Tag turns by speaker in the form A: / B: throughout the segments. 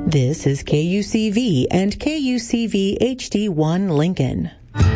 A: This is KUCV and KUCV HD1 Lincoln.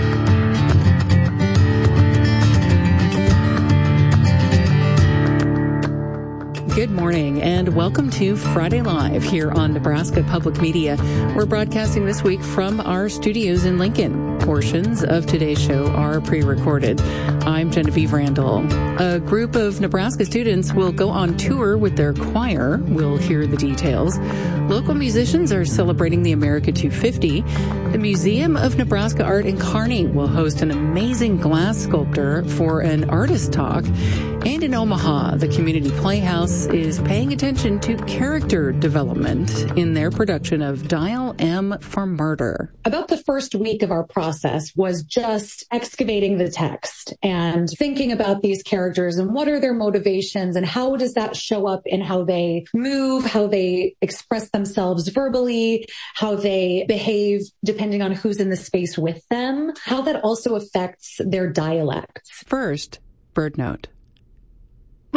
A: Good morning and welcome to Friday Live here on Nebraska Public Media. We're broadcasting this week from our studios in Lincoln. Portions of today's show are pre-recorded. I'm Genevieve Randall. A group of Nebraska students will go on tour with their choir. We'll hear the details. Local musicians are celebrating the America 250. The Museum of Nebraska Art in Kearney will host an amazing glass sculptor for an artist talk. And in Omaha, the Community Playhouse is paying attention to character development in their production of Dial M for Murder.
B: About the first week of our process was just excavating the text and thinking about these characters and what are their motivations and how does that show up in how they move, how they express themselves verbally, how they behave depending on who's in the space with them, how that also affects their dialects.
A: First, Bird Note.
C: This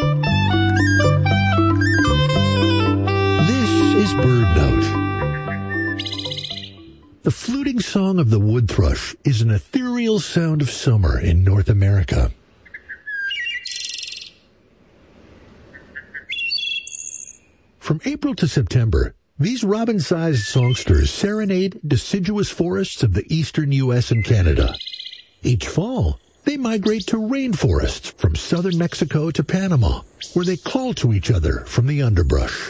C: is Bird Note. The fluting song of the wood thrush is an ethereal sound of summer in North America. From April to September, these robin-sized songsters serenade deciduous forests of the eastern U.S. and Canada. Each fall, they migrate to rainforests from southern Mexico to Panama, where they call to each other from the underbrush.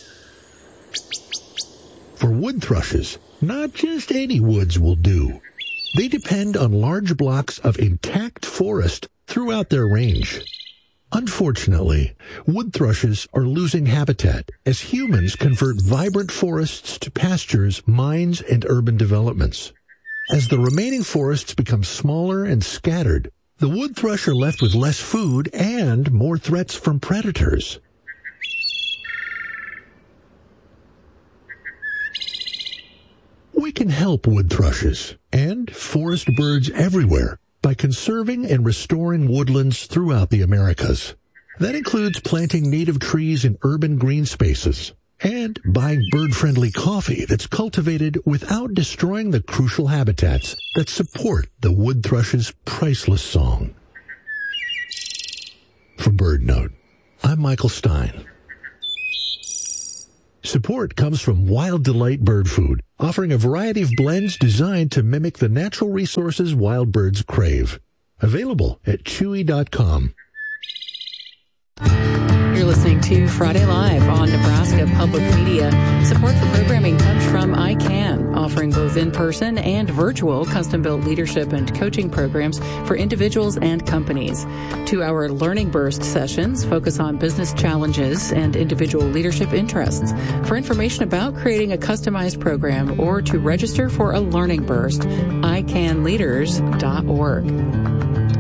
C: For wood thrushes, not just any woods will do. They depend on large blocks of intact forest throughout their range. Unfortunately, wood thrushes are losing habitat as humans convert vibrant forests to pastures, mines, and urban developments. As the remaining forests become smaller and scattered, the wood thrush are left with less food and more threats from predators. We can help wood thrushes and forest birds everywhere by conserving and restoring woodlands throughout the Americas. That includes planting native trees in urban green spaces and buying bird-friendly coffee that's cultivated without destroying the crucial habitats that support the wood thrush's priceless song. For Bird Note, I'm Michael Stein. Support comes from Wild Delight Bird Food, offering a variety of blends designed to mimic the natural resources wild birds crave. Available at Chewy.com.
A: You're listening to Friday Live on Nebraska Public Media. Support for programming comes from ICANN, offering both in-person and virtual custom-built leadership and coaching programs for individuals and companies. 2-hour Learning Burst sessions focus on business challenges and individual leadership interests. For information about creating a customized program or to register for a Learning Burst, ICANNleaders.org.